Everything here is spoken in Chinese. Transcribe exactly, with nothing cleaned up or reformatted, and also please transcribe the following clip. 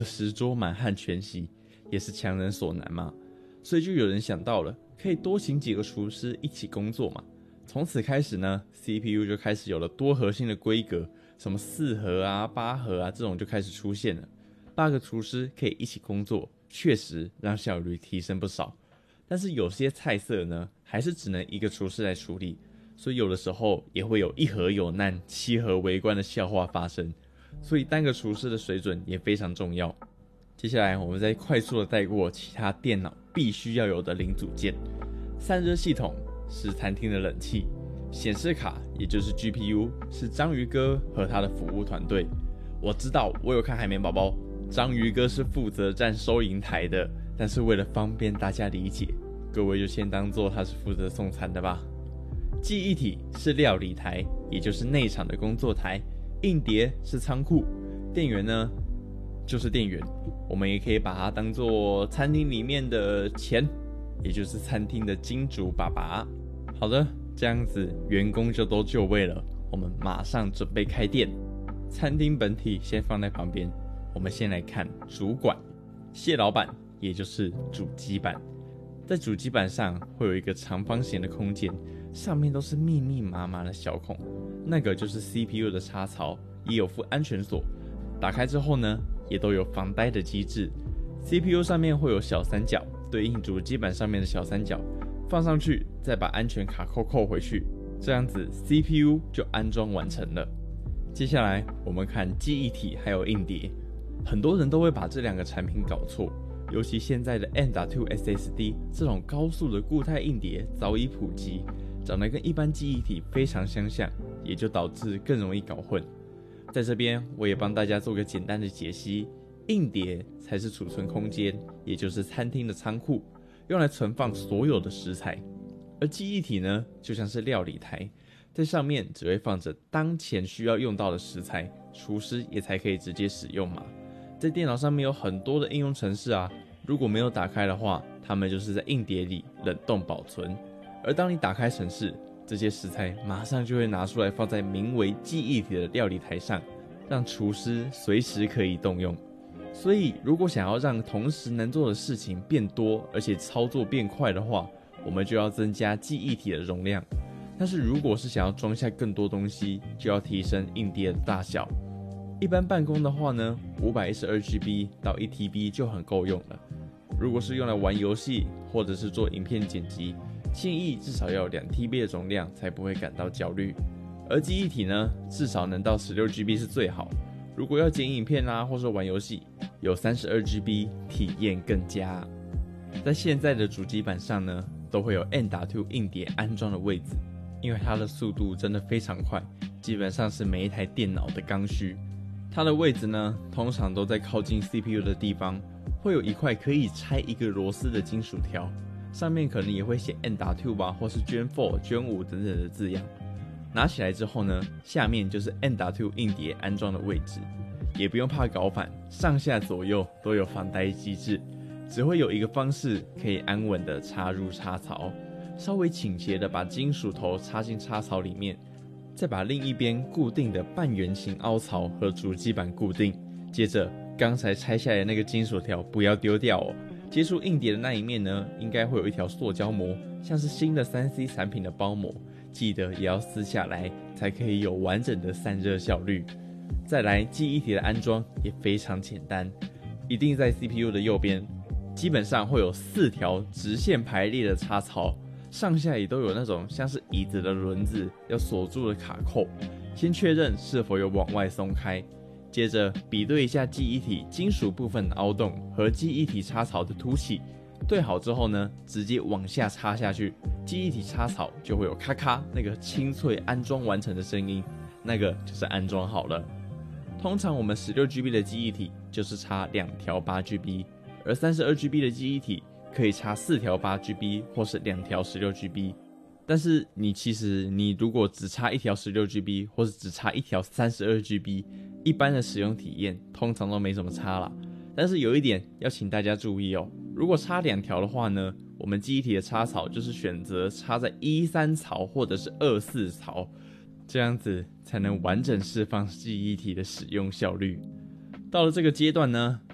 十桌满汉全席，也是强人所难嘛。所以就有人想到了，可以多请几个厨师一起工作嘛。从此开始呢 ，C P U 就开始有了多核心的规格，什么四核啊、八核啊这种就开始出现了。八个厨师可以一起工作，确实让效率提升不少。但是有些菜色呢，还是只能一个厨师来处理，所以有的时候也会有一核有难，七核为官的笑话发生。所以单个厨师的水准也非常重要。接下来我们再快速的带过其他电脑必须要有的零组件。散热系统是餐厅的冷气，显示卡也就是 G P U 是章鱼哥和他的服务团队。我知道我有看海绵宝宝，章鱼哥是负责站收银台的，但是为了方便大家理解，各位就先当做他是负责送餐的吧。记忆体是料理台，也就是内场的工作台。硬碟是仓库，电源呢就是电源，我们也可以把它当做餐厅里面的钱，也就是餐厅的金主爸爸。好的，这样子员工就都就位了，我们马上准备开店。餐厅本体先放在旁边，我们先来看主管谢老板，也就是主机板。在主机板上会有一个长方形的空间，上面都是密密麻麻的小孔，那个就是 C P U 的插槽，也有附安全锁。打开之后呢，也都有防呆的机制。C P U 上面会有小三角，对应主机板上面的小三角，放上去再把安全卡扣扣回去，这样子 C P U 就安装完成了。接下来我们看记忆体还有硬碟，很多人都会把这两个产品搞错。尤其现在的 M 点 二 S S D 这种高速的固态硬碟早已普及，长得跟一般记忆体非常相像，也就导致更容易搞混。在这边我也帮大家做个简单的解析，硬碟才是储存空间，也就是餐厅的仓库，用来存放所有的食材。而记忆体呢，就像是料理台，在上面只会放着当前需要用到的食材，厨师也才可以直接使用嘛。在电脑上面有很多的应用程式啊，如果没有打开的话，它们就是在硬碟里冷冻保存。而当你打开程式，这些食材马上就会拿出来放在名为记忆体的料理台上，让厨师随时可以动用。所以如果想要让同时能做的事情变多，而且操作变快的话，我们就要增加记忆体的容量。但是如果是想要装下更多东西，就要提升硬碟的大小。一般办公的话呢， 五百一十二 G B 到 一 T B 就很够用了。如果是用来玩游戏或者是做影片剪辑，建议至少要有 两 T B 的容量，才不会感到焦虑。而记忆体呢，至少能到 十六 G B 是最好。如果要剪影片啊，或是玩游戏，有 三十二 G B 体验更佳。在现在的主机板上呢，都会有 M 点 二 硬碟安装的位置，因为它的速度真的非常快，基本上是每一台电脑的刚需。它的位置呢，通常都在靠近 C P U 的地方，会有一块可以拆一个螺丝的金属条，上面可能也会写 M 点 二 吧，或是 Gen 四、Gen 五等等的字样。拿起来之后呢，下面就是 M 点 二 硬碟安装的位置，也不用怕搞反，上下左右都有防呆机制，只会有一个方式可以安稳的插入插槽，稍微倾斜的把金属头插进插槽里面。再把另一边固定的半圆形凹槽和主机板固定，接着刚才拆下来的那个金属条不要丢掉哦。接触硬碟的那一面呢，应该会有一条塑胶膜，像是新的 三 C 产品的包膜，记得也要撕下来，才可以有完整的散热效率。再来，记忆体的安装也非常简单，一定在 C P U 的右边，基本上会有四条直线排列的插槽。上下也都有那种像是椅子的轮子，要锁住的卡扣，先确认是否有往外松开，接着比对一下记忆体金属部分的凹洞和记忆体插槽的凸起，对好之后呢，直接往下插下去，记忆体插槽就会有咔咔那个清脆安装完成的声音，那个就是安装好了。通常我们 十六 G B 的记忆体就是插两条 八 G B， 而 三十二 G B 的记忆体可以插四条 八 G B 或是两条 十六 G B， 但是你其实你如果只插一条 十六 G B 或是只插一条 三十二 G B， 一般的使用体验通常都没什么差啦。但是有一点要请大家注意哦，如果插两条的话呢，我们记忆体的插槽就是选择插在一三槽或者是二四槽，这样子才能完整释放记忆体的使用效率。到了这个阶段呢，